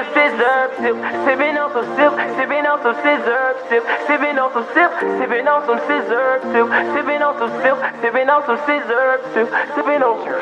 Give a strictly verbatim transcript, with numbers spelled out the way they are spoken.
some scissor sip, sipping on some sip, sipping on some scissor sip, sipping on some sip, sipping on some scissor sip, sipping on some sip, sipping on some scissor sip, sipping on.